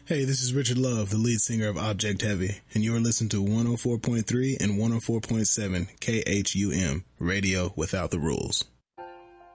Hey, this is Richard Love, the lead singer of Object Heavy, and you're listening to 104.3 and 104.7 KHUM, Radio Without the Rules.